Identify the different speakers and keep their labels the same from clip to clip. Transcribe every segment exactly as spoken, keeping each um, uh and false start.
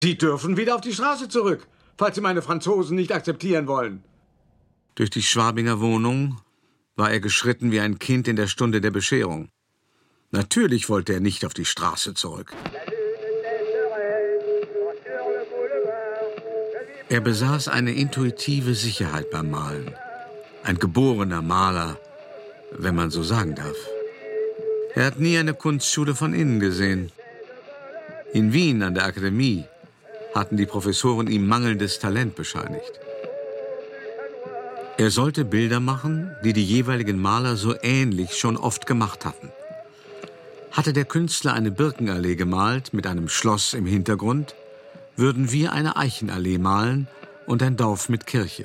Speaker 1: Sie dürfen wieder auf die Straße zurück, falls Sie meine Franzosen nicht akzeptieren wollen.
Speaker 2: Durch die Schwabinger Wohnung war er geschritten wie ein Kind in der Stunde der Bescherung. Natürlich wollte er nicht auf die Straße zurück. Er besaß eine intuitive Sicherheit beim Malen. Ein geborener Maler, wenn man so sagen darf. Er hat nie eine Kunstschule von innen gesehen. In Wien an der Akademie hatten die Professoren ihm mangelndes Talent bescheinigt. Er sollte Bilder machen, die die jeweiligen Maler so ähnlich schon oft gemacht hatten. Hatte der Künstler eine Birkenallee gemalt mit einem Schloss im Hintergrund, würden wir eine Eichenallee malen und ein Dorf mit Kirche.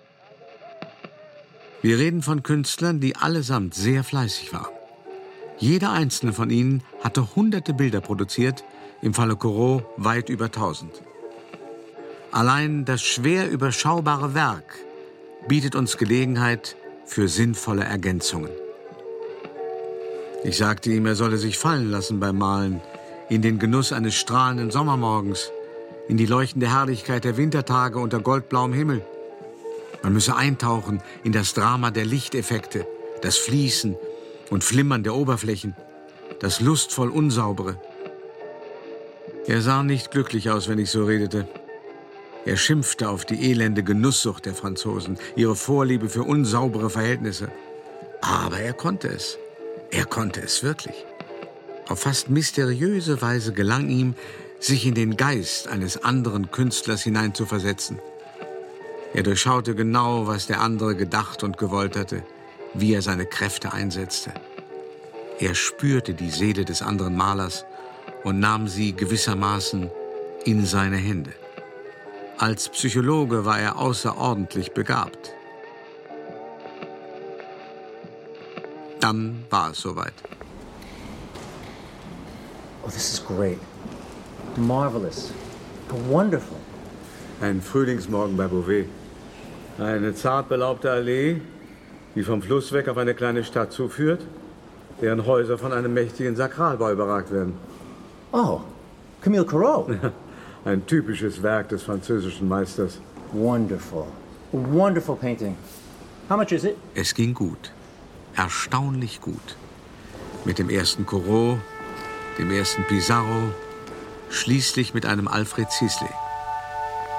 Speaker 2: Wir reden von Künstlern, die allesamt sehr fleißig waren. Jeder einzelne von ihnen hatte hunderte Bilder produziert, im Falle Corot weit über tausend. Allein das schwer überschaubare Werk bietet uns Gelegenheit für sinnvolle Ergänzungen. Ich sagte ihm, er solle sich fallen lassen beim Malen, in den Genuss eines strahlenden Sommermorgens, in die leuchtende Herrlichkeit der Wintertage unter goldblauem Himmel. Man müsse eintauchen in das Drama der Lichteffekte, das Fließen und Flimmern der Oberflächen, das lustvoll Unsaubere. Er sah nicht glücklich aus, wenn ich so redete. Er schimpfte auf die elende Genusssucht der Franzosen, ihre Vorliebe für unsaubere Verhältnisse. Aber er konnte es. Er konnte es wirklich. Auf fast mysteriöse Weise gelang ihm, sich in den Geist eines anderen Künstlers hineinzuversetzen. Er durchschaute genau, was der andere gedacht und gewollt hatte, wie er seine Kräfte einsetzte. Er spürte die Seele des anderen Malers und nahm sie gewissermaßen in seine Hände. Als Psychologe war er außerordentlich begabt. Dann war es soweit.
Speaker 3: Oh, this is great. Marvelous. Wonderful.
Speaker 1: Ein Frühlingsmorgen bei Beauvais. Eine zart belaubte Allee, die vom Fluss weg auf eine kleine Stadt zuführt, deren Häuser von einem mächtigen Sakralbau überragt werden.
Speaker 3: Oh, Camille Corot.
Speaker 1: Ein typisches Werk des französischen Meisters.
Speaker 3: Wonderful. Wonderful painting. How much is it?
Speaker 2: Es ging gut. Erstaunlich gut. Mit dem ersten Corot, dem ersten Pissarro, schließlich mit einem Alfred Sisley.